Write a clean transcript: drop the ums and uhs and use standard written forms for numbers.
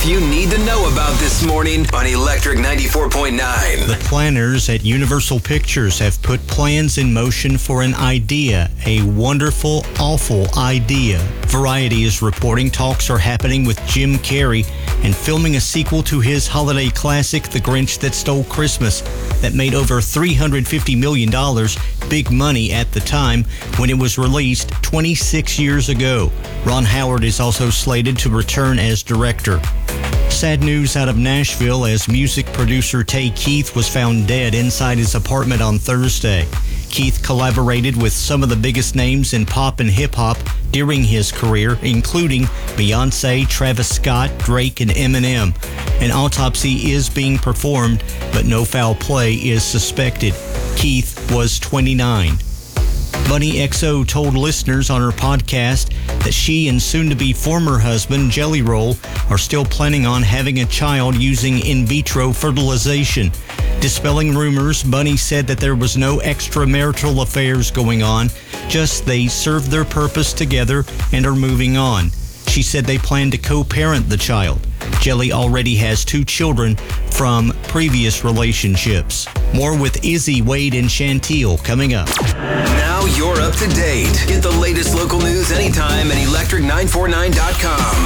stuff you need to know about this morning on Electric 94.9. The planners at Universal Pictures have put plans in motion for an idea, a wonderful, awful idea. Variety is reporting talks are happening with Jim Carrey and filming a sequel to his holiday classic, The Grinch That Stole Christmas, that made over $350 million, big money at the time when it was released 26 years ago. Ron Howard is also slated to return as director. Sad news out of Nashville as music producer Tay Keith was found dead inside his apartment on Thursday. Keith collaborated with some of the biggest names in pop and hip-hop during his career, including Beyonce, Travis Scott, Drake, and Eminem. An autopsy is being performed, but no foul play is suspected. Keith was 29. Bunny XO told listeners on her podcast that she and soon-to-be former husband, Jelly Roll, are still planning on having a child using in vitro fertilization. Dispelling rumors, Bunny said that there was no extramarital affairs going on, just they served their purpose together and are moving on. She said they plan to co-parent the child. Jelly already has 2 children from previous relationships. More with Izzy, Wade, and Chantil coming up. Now you're up to date. Get the latest local news anytime at electric949.com.